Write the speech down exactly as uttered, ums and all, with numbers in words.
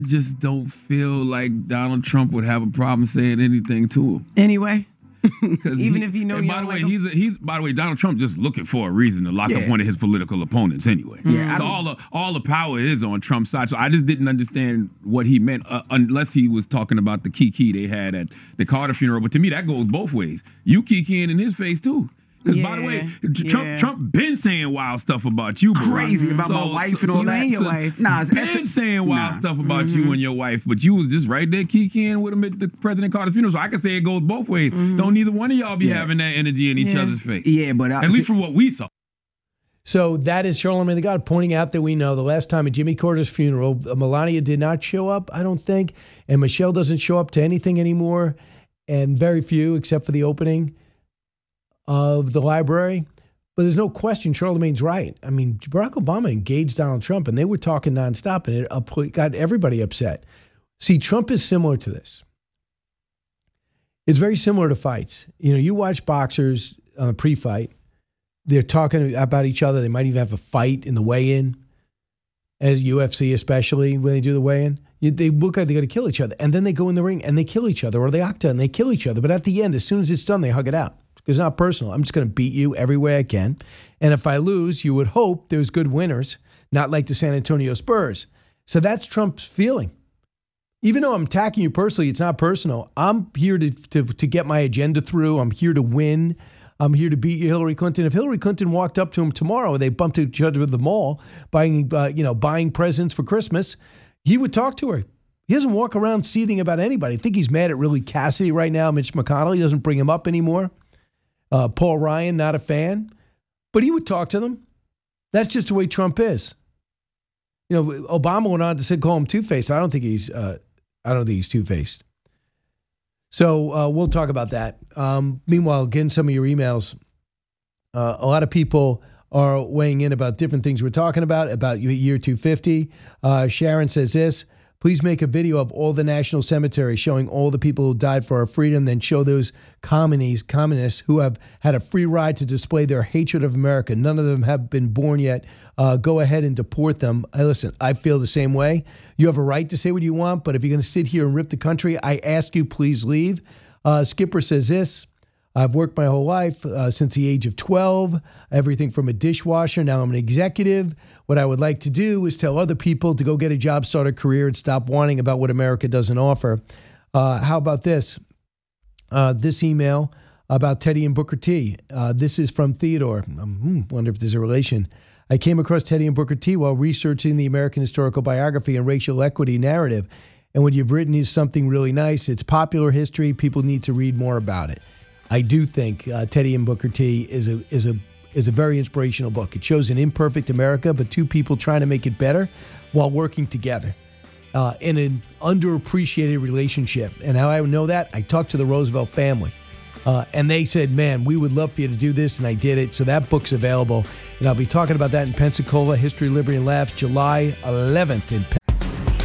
just don't feel like Donald Trump would have a problem saying anything to him. Anyway. Even he, if you know and you by don't the way, like him? he's a, he's by the way, Donald Trump just looking for a reason to lock Yeah. up one of his political opponents anyway. Yeah, so all the all the power is on Trump's side. So I just didn't understand what he meant uh, unless he was talking about the kiki they had at the Carter funeral. But to me, that goes both ways. You kikiing in his face too. Because by the way, Trump yeah. Trump been saying wild stuff about you, bro. Crazy about my wife and all you that. and your wife. Nah, it's been essence- saying wild nah. stuff about you and your wife, but you was just right there kikiing with him at the President Carter's funeral. So I can say it goes both ways. Don't neither one of y'all be Yeah. having that energy in each Yeah. other's face. Yeah, but I, At least from what we saw. So that is Charlamagne the God pointing out that we know the last time at Jimmy Carter's funeral, Melania did not show up, I don't think, and Michelle doesn't show up to anything anymore, and very few except for the opening of the library. But there's no question Charlamagne's right. I mean, Barack Obama engaged Donald Trump, and they were talking nonstop, and it up- got everybody upset. See, Trump is similar to this. It's very similar to fights. You know, you watch boxers on a pre-fight, they're talking about each other. They might even have a fight in the weigh-in, as U F C especially, when they do the weigh-in. You, they look like they're going to kill each other. And then they go in the ring and they kill each other, or they octa and they kill each other. But at the end, as soon as it's done, they hug it out. Because it's not personal. I'm just going to beat you every way I can. And if I lose, you would hope there's good winners, not like the San Antonio Spurs. So that's Trump's feeling. Even though I'm attacking you personally, it's not personal. I'm here to, to, to get my agenda through. I'm here to win. I'm here to beat you, Hillary Clinton. If Hillary Clinton walked up to him tomorrow and they bumped into each other at the mall, buying, uh, you know, buying presents for Christmas, he would talk to her. He doesn't walk around seething about anybody. I think he's mad at really Cassidy right now, Mitch McConnell. He doesn't bring him up anymore. Uh, Paul Ryan, not a fan. But he would talk to them. That's just the way Trump is. You know, Obama went on to say, call him two-faced. I don't think he's, uh, I don't think he's two-faced. So uh, we'll talk about that. Um, meanwhile, again, some of your emails. Uh, a lot of people are weighing in about different things we're talking about, about year two fifty. Uh, Sharon says this, please make a video of all the national cemeteries showing all the people who died for our freedom, then show those communists, communists who have had a free ride to display their hatred of America. None of them have been born yet. Uh, go ahead and deport them. Hey, listen, I feel the same way. You have a right to say what you want, but if you're going to sit here and rip the country, I ask you, please leave. Uh, Skipper says this, I've worked my whole life uh, since the age of twelve, everything from a dishwasher. Now I'm an executive. What I would like to do is tell other people to go get a job, start a career, and stop whining about what America doesn't offer. Uh, how about this? Uh, this email about Teddy and Booker T. Uh, this is from Theodore. I um, wonder if there's a relation. I came across Teddy and Booker T while researching the American historical biography and racial equity narrative. And what you've written is something really nice. It's popular history. People need to read more about it. I do think uh, Teddy and Booker T is a is a is a very inspirational book. It shows an imperfect America, but two people trying to make it better while working together uh, in an underappreciated relationship. And how I know that? I talked to the Roosevelt family, uh, and they said, "Man, we would love for you to do this," and I did it. So that book's available, and I'll be talking about that in Pensacola History, Liberty, and Laughs, July eleventh in.